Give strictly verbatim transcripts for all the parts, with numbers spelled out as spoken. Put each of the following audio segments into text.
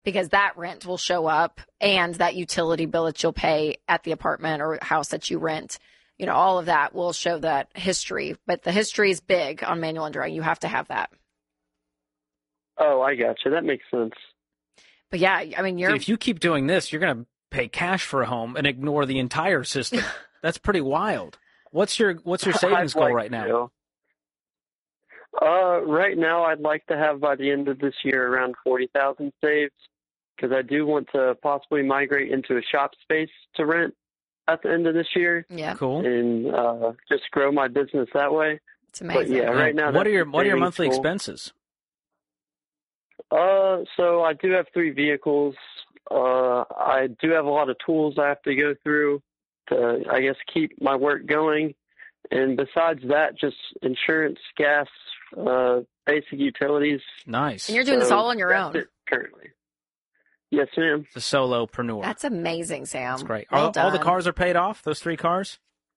because that rent will show up and that utility bill that you'll pay at the apartment or house that you rent. You know, all of that will show that history. But the history is big on manual underwriting. You have to have that. Oh, I got you. That makes sense. But yeah, I mean, you're. See, if you keep doing this, you're going to pay cash for a home and ignore the entire system. That's pretty wild. What's your What's your savings goal like right now? To. Uh, right now, I'd like to have by the end of this year around forty thousand saved, because I do want to possibly migrate into a shop space to rent at the end of this year. Yeah, cool. And uh, just grow my business that way. It's amazing. But yeah, right now. What are your What are your monthly goal. expenses? Uh, so I do have three vehicles. Uh, I do have a lot of tools I have to go through to, I guess, keep my work going. And besides that, just insurance, gas, uh, basic utilities. Nice. And you're doing so this all on your that's own. it currently. Yes, ma'am. The solopreneur. That's amazing, Sam. That's great. Well all, done. all the cars are paid off? Those three cars?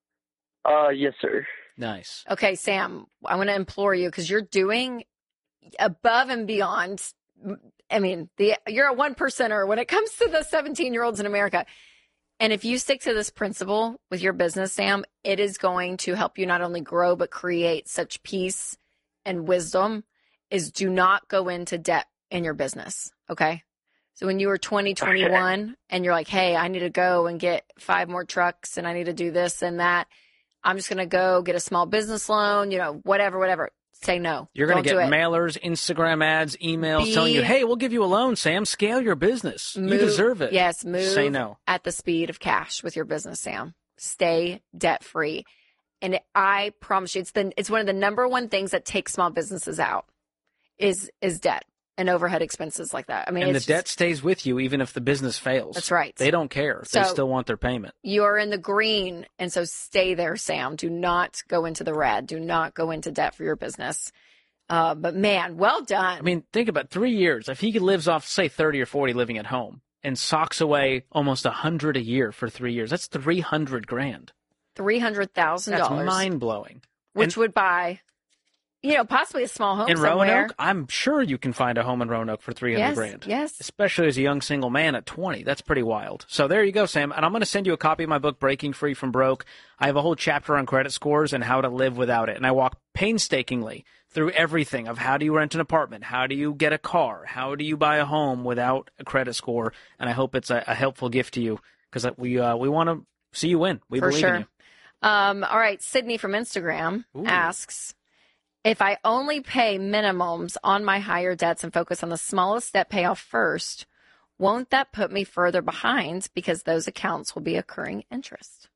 Uh, yes, sir. Nice. Okay, Sam, I want to implore you because you're doing above and beyond. I mean, the you're a one percenter when it comes to the seventeen-year-olds in America. And if you stick to this principle with your business, Sam, it is going to help you not only grow, but create such peace and wisdom, is do not go into debt in your business. Okay. So when you were twenty, twenty-one and you're like, hey, I need to go and get five more trucks and I need to do this and that, I'm just going to go get a small business loan, you know, whatever, whatever. Say no. You're going to get do it. mailers, Instagram ads, emails Be, telling you, hey, we'll give you a loan, Sam. Scale your business. Move, you deserve it. Yes, move Say no. at the speed of cash with your business, Sam. Stay debt free. And I promise you, it's the it's one of the number one things that takes small businesses out is is debt and overhead expenses like that. I mean, and the it's debt just, stays with you even if the business fails. That's right. They don't care. So, they still want their payment. You're in the green, and so stay there, Sam. Do not go into the red. Do not go into debt for your business. Uh, but man, well done. I mean, think about three years. If he lives off, say, thirty or forty living at home and socks away almost a hundred a year for three years, that's three hundred grand. three hundred thousand That's dollars. mind blowing. Which and, would buy, you know, possibly a small home in somewhere. Roanoke. I'm sure you can find a home in Roanoke for three hundred yes, grand. Yes. Especially as a young single man at twenty. That's pretty wild. So there you go, Sam. And I'm going to send you a copy of my book, Breaking Free from Broke. I have a whole chapter on credit scores and how to live without it. And I walk painstakingly through everything of how do you rent an apartment, how do you get a car, how do you buy a home without a credit score. And I hope it's a, a helpful gift to you because we uh, we want to see you win. We For believe sure. in you. Um, all right. Sydney from Instagram Ooh. asks, if I only pay minimums on my higher debts and focus on the smallest debt payoff first, won't that put me further behind because those accounts will be accruing interest?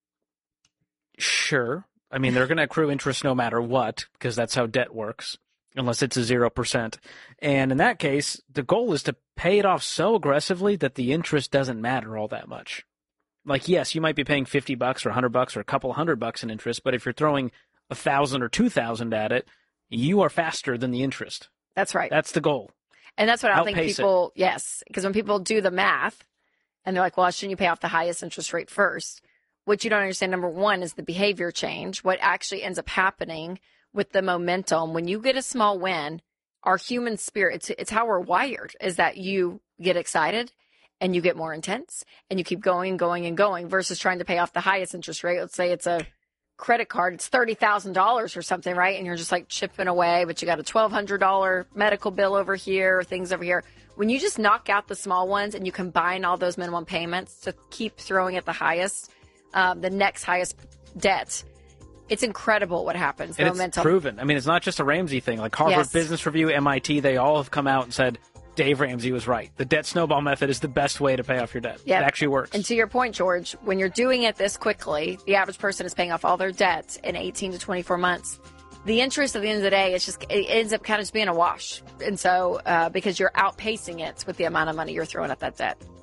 Sure. I mean, they're going to accrue interest no matter what because that's how debt works, unless it's a zero percent. And in that case, the goal is to pay it off so aggressively that the interest doesn't matter all that much. Like, yes, you might be paying fifty bucks or one hundred bucks or a couple hundred bucks in interest, but if you're throwing a thousand or two thousand at it, you are faster than the interest. That's right. That's the goal. And that's what I think Outpace people, it. yes, because when people do the math and they're like, well, shouldn't you pay off the highest interest rate first? What you don't understand, number one, is the behavior change. What actually ends up happening with the momentum, when you get a small win, our human spirit, it's, it's how we're wired, is that you get excited and you get more intense and you keep going and going and going versus trying to pay off the highest interest rate. Let's say it's a credit card, it's thirty thousand dollars or something, right? And you're just like chipping away, but you got a twelve hundred dollars medical bill over here, things over here. When you just knock out the small ones and you combine all those minimum payments to keep throwing at the highest, um, the next highest debt, it's incredible what happens. The and momentum. It's proven. I mean, it's not just a Ramsey thing. Like Harvard Yes. Business Review, M I T, they all have come out and said, Dave Ramsey was right. The debt snowball method is the best way to pay off your debt. Yep. It actually works. And to your point, George, when you're doing it this quickly, the average person is paying off all their debt in eighteen to twenty-four months. The interest at the end of the day, it's just, it ends up kind of just being a wash. And so, uh, because you're outpacing it with the amount of money you're throwing at that debt.